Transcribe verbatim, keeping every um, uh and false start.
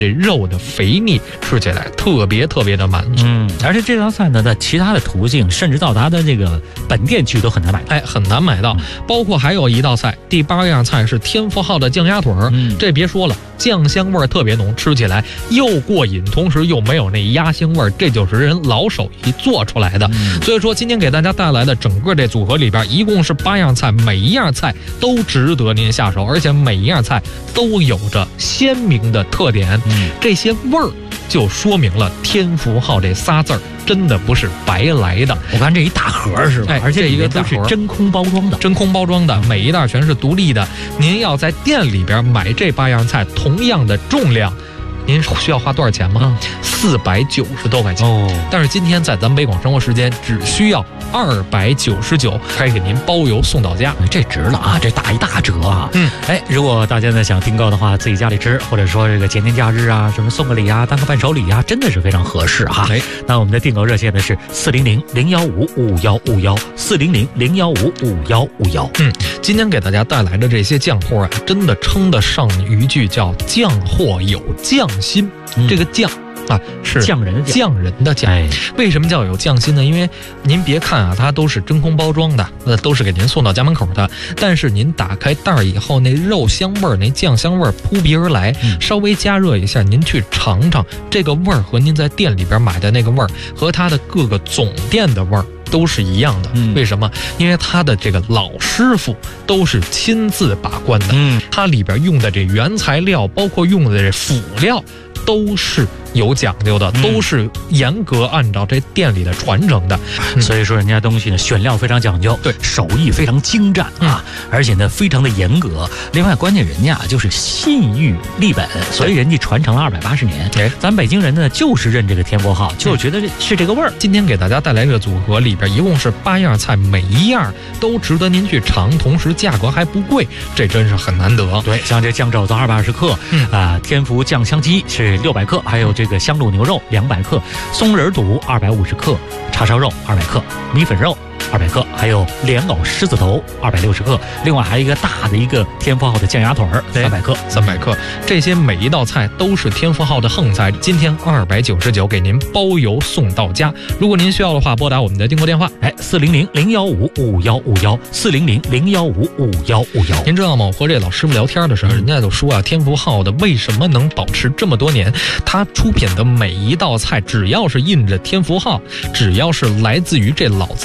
这肉的肥腻吃起来特别特别的满足。 嗯，而且这道菜呢，在其他的途径，甚至到达的这个本店去都很难买到， 哎，很难买到。包括还有一道菜，第八样菜是天福号的酱鸭腿儿。嗯，这别说了，酱香味儿特别浓，吃起来又过瘾，同时又没有那鸭腥味儿，这就是人老手艺做出来的。嗯，所以说今天给大家带来的整个这组合里边，一共是八样菜，每一样菜都值得您下手，而且每一样菜都有着鲜明的特点。嗯，这些味儿就说明了天福号这仨字儿真的不是白来的。 我看这一大盒是吧？ 哎， 而且这一个都是真空包装的， 真空包装的，每一袋全是独立的。您要在店里边买这八样菜，同样的重量，您需要花多少钱吗？四百九十多块钱。哦，但是今天在咱们北广生活时间，只需要二百九十九，还给您包邮送到家， 这值了啊！这打一大折啊！嗯，哎，如果大家呢想订购的话，自己家里吃，或者说这个节年假日啊，什么送个礼啊，当个伴手礼啊，真的是非常合适哈。哎，那我们的订购热线呢是四零零零幺五五幺五幺四零零零幺五五幺五幺。 嗯，今天给大家带来的这些酱货啊，真的称得上一句叫酱货有匠心。嗯、这个酱。啊，是匠人的匠人的匠。哎，为什么叫有匠心呢？因为您别看啊，它都是真空包装的，那都是给您送到家门口的。但是您打开袋儿以后，那肉香味儿、那酱香味儿扑鼻而来。嗯，稍微加热一下，您去尝尝这个味儿，和您在店里边买的那个味儿，和它的各个总店的味儿都是一样的。嗯，为什么？因为他的这个老师傅都是亲自把关的。嗯，它里边用的这原材料，包括用的这辅料，都是有讲究的，都是严格按照这店里的传承的。 嗯、所以说人家东西呢选料非常讲究，对，手艺非常精湛啊，嗯、而且呢非常的严格。另外关键人家就是信誉立本，所以人家传承了二百八十年。哎，咱北京人呢就是认这个天福号，就是觉得是这个味儿。 今天给大家带来这个组合里边一共是八样菜，每一样都值得您去尝，同时价格还不贵，这真是很难得。 对，像这酱肘子二百二十克，嗯啊，天福酱香鸡是六百克，还有这个香卤牛肉两百克，松仁肚二百五十克，叉烧肉二百克，米粉肉二百克，还有莲藕狮子头二百六十克，另外还有一个大的一个天福号的酱鸭腿儿三百克， 三百克，这些每一道菜都是天福号的横菜，今天二百九十九给您包邮送到家。如果您需要的话，拨打我们的订购电话， 哎，四零零零幺五五幺五幺，四零零零幺五五幺五幺。 您知道吗？我和这老师傅聊天的时候，人家就说啊，天福号的为什么能保持这么多年？他出品的每一道菜，只要是印着天福号，只要是来自于这老字